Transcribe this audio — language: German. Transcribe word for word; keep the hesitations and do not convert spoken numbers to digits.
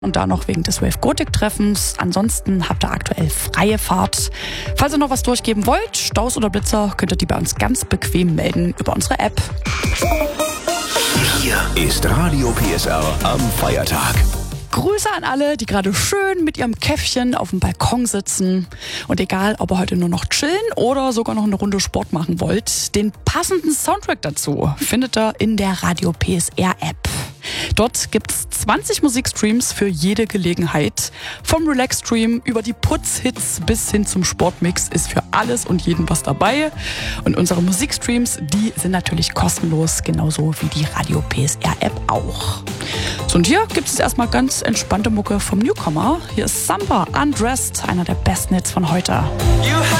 Und da noch wegen des Wave Gothic Treffens. Ansonsten habt ihr aktuell freie Fahrt. Falls ihr noch was durchgeben wollt, Staus oder Blitzer, könnt ihr die bei uns ganz bequem melden über unsere App. Hier ist Radio P S R am Feiertag. Grüße an alle, die gerade schön mit ihrem Käffchen auf dem Balkon sitzen. Und egal, ob ihr heute nur noch chillen oder sogar noch eine Runde Sport machen wollt, den passenden Soundtrack dazu findet ihr in der Radio P S R App. Dort gibt's zwanzig Musikstreams für jede Gelegenheit. Vom Relax-Stream über die Putzhits bis hin zum Sportmix ist für alles und jeden was dabei. Und unsere Musikstreams, die sind natürlich kostenlos, genauso wie die Radio P S R App auch. So, und hier gibt es erstmal ganz entspannte Mucke vom Newcomer. Hier ist Samba Undressed, einer der besten Hits von heute.